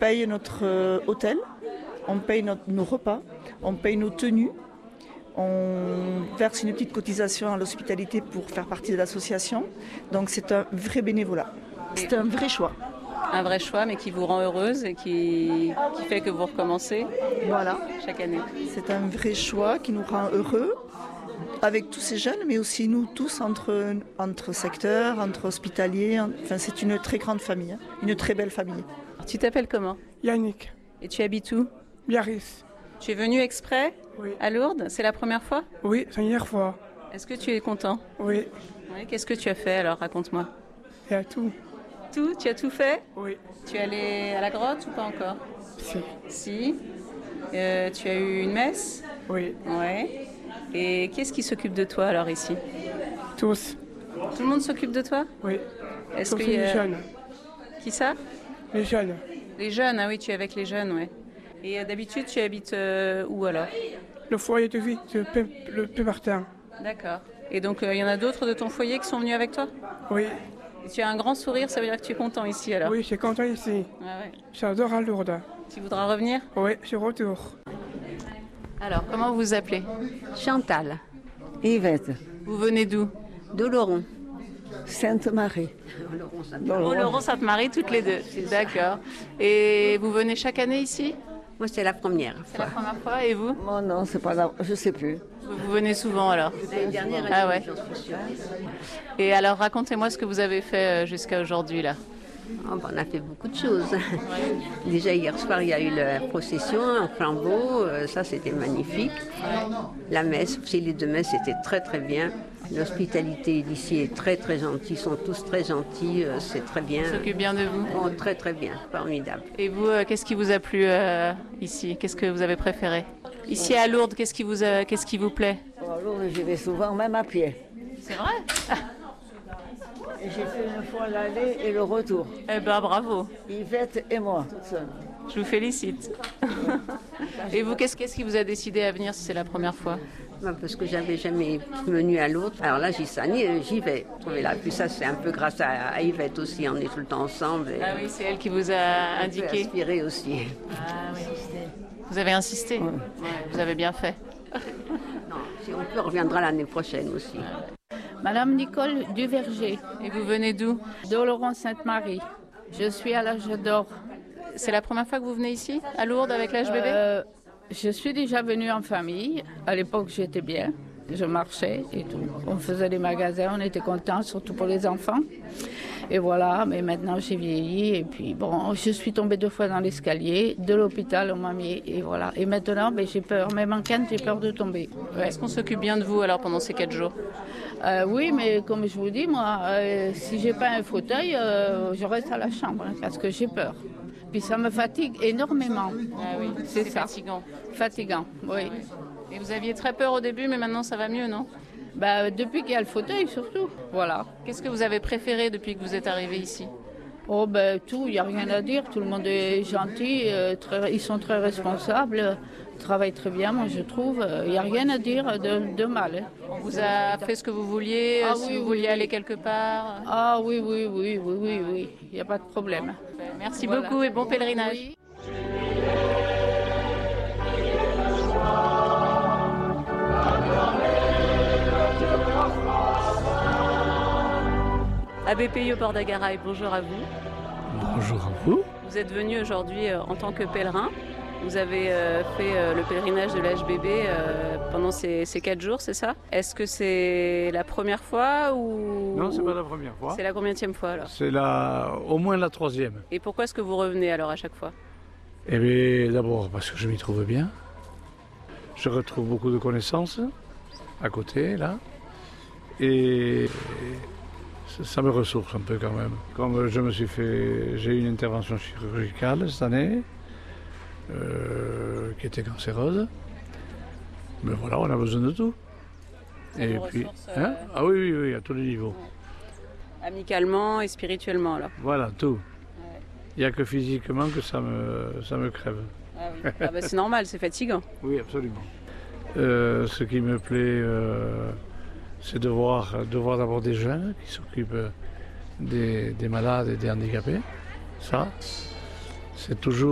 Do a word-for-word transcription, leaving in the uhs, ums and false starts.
paye notre euh, hôtel, on paye notre- nos repas, on paye nos tenues, on verse une petite cotisation à l'hospitalité pour faire partie de l'association. Donc c'est un vrai bénévolat. C'est un vrai choix. Un vrai choix, mais qui vous rend heureuse et qui, qui fait que vous recommencez Voilà. chaque année. C'est un vrai choix qui nous rend heureux, avec tous ces jeunes, mais aussi nous tous entre, entre secteurs, entre hospitaliers. Enfin, c'est une très grande famille, hein, une très belle famille. Tu t'appelles comment? Yannick, Et tu habites où? Biarritz. Tu es venu exprès Oui. à Lourdes? C'est la première fois? Oui, c'est hier fois. Est-ce que tu es content? Oui, Oui. Qu'est-ce que tu as fait alors? Raconte-moi. il y a tout. Tout? Tu as tout fait? Oui, Tu es allé à la grotte ou pas encore? si. Si. Euh, tu as eu une messe? Oui, Ouais. Et qui est-ce qui s'occupe de toi alors ici? tous. Tout le monde s'occupe de toi? Oui, Est-ce tous que les jeunes. Qui ça? Les jeunes. Les jeunes, ah oui, tu es avec les jeunes, ouais. Et euh, d'habitude, tu habites euh, où alors? Le foyer de vie de P- le Pémartin. D'accord. Et donc, il y en a d'autres de ton foyer qui sont venus avec toi? Oui, Et tu as un grand sourire, ça veut dire que tu es content ici alors? oui, je suis content ici. Ah ouais. J'adore à Lourdes. Tu voudras revenir? Oui, je retour. Alors, comment vous vous appelez? Chantal, Yvette, Vous venez d'où? d'Oloron. Sainte-Marie. Oh, Laurent Sainte-Marie, toutes les deux. D'accord. Et vous venez chaque année ici? Moi, c'est la première C'est la fois. première fois. Et vous? Mon nom, c'est pas là, je sais plus. Vous venez souvent alors? L'année dernière, Ah ouais. j'en suis sûre. Et alors, racontez-moi ce que vous avez fait euh, jusqu'à aujourd'hui là. Oh, ben, on a fait beaucoup de choses. Déjà, hier soir, il y a eu la procession, un flambeau. euh, Ça, c'était magnifique. La messe, aussi, les deux messes, c'était très, très bien. L'hospitalité d'ici est très, très gentille. Ils sont tous très gentils. euh, C'est très bien. On s'occupe bien de vous. Oh, très, très bien. Formidable. Et vous, euh, qu'est-ce qui vous a plu euh, ici? Qu'est-ce que vous avez préféré? Ici à Lourdes, qu'est-ce qui vous, a- qu'est-ce qui vous plaît? Alors, j'y vais souvent, même à pied. C'est vrai? Et j'ai fait une fois l'aller et le retour. Eh ben bravo, Yvette et moi, toute seule. je vous félicite. Et vous, qu'est-ce, qu'est-ce qui vous a décidé à venir si c'est la première fois? Ben, parce que j'avais jamais venu à l'autre. Alors là, j'y sais, j'y vais. Trouver là. Puis ça, c'est un peu grâce à, à Yvette aussi. On est tout le temps ensemble. Et Ah oui, c'est elle qui vous a un peu indiqué. inspiré aussi. Ah oui. Vous avez insisté? Ouais, vous avez bien fait. Non, si on peut, on reviendra l'année prochaine aussi. Madame Nicole Duverger, Et vous venez d'où? d'Oloron Sainte-Marie. Je suis à l'âge d'or. C'est la première fois que vous venez ici, à Lourdes, avec l'H B B? Euh, je suis déjà venue en famille. À l'époque, j'étais bien. Je marchais et tout. On faisait des magasins, on était contents, surtout pour les enfants. Et voilà, mais maintenant j'ai vieilli et puis bon, je suis tombée deux fois dans l'escalier, de l'hôpital on m'a mis et voilà. Et maintenant, ben, j'ai peur, même en canne, j'ai peur de tomber. Ouais. Est-ce qu'on s'occupe bien de vous alors pendant ces quatre jours? Euh, oui, mais comme je vous dis, moi, euh, si j'ai pas un fauteuil, euh, je reste à la chambre hein, parce que j'ai peur. Puis ça me fatigue énormément. Ah oui, C'est c'est ça. fatigant. Fatigant, oui. Et vous aviez très peur au début, mais maintenant ça va mieux, non? Bah, depuis qu'il y a le fauteuil, surtout. Voilà. Qu'est-ce que vous avez préféré depuis que vous êtes arrivé ici? Oh, ben tout, il n'y a rien à dire. Tout le monde est gentil, euh, très- ils sont très responsables, euh, travaillent très bien, moi je trouve. Il n'y a rien à dire de, de mal. hein. On vous a fait ce que vous vouliez, Ah euh, si oui, vous oui, vouliez oui. aller quelque part? Ah oui, oui, oui, oui, oui, oui. Il n'y a pas de problème. Merci Voilà. beaucoup et bon pèlerinage. Oui. Abbé Peyo Bordagaray, bonjour à vous. Bonjour à vous. Vous êtes venu aujourd'hui euh, en tant que pèlerin. Vous avez euh, fait euh, le pèlerinage de l'H B B euh, pendant ces, ces quatre jours, c'est ça? Est-ce que c'est la première fois ou... Non, c'est pas la première fois. C'est la combienième fois alors? C'est la, au moins la troisième. Et pourquoi est-ce que vous revenez alors à chaque fois? Eh bien, d'abord parce que je m'y trouve bien. Je retrouve beaucoup de connaissances à côté, là. Et ça, ça me ressource un peu quand même. Comme je me suis fait, j'ai eu une intervention chirurgicale cette année, euh, qui était cancéreuse. Mais voilà, on a besoin de tout. Ça Et vous puis, ressource, euh, hein ah oui, oui, oui, à tous les niveaux. Amicalement et spirituellement alors? Voilà, tout. Ouais. Il n'y a que physiquement que ça me, ça me crève. Ah oui. Ah bah, c'est normal, c'est fatigant. Oui, absolument. Euh, ce qui me plaît, euh, c'est de voir, de voir d'abord des jeunes qui s'occupent des, des malades et des handicapés. Ça, c'est toujours